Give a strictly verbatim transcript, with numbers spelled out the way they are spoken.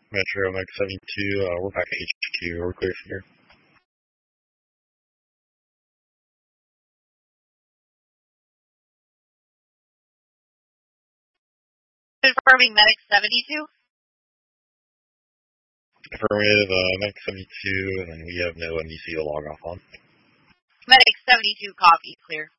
Metro Mike seventy-two, uh, we're back at H Q. We're clear from here. Confirming Medic seventy-two. Affirmative, uh, Medic seventy-two, and then we have no M D C to log off on. Medic seventy-two, copy, clear.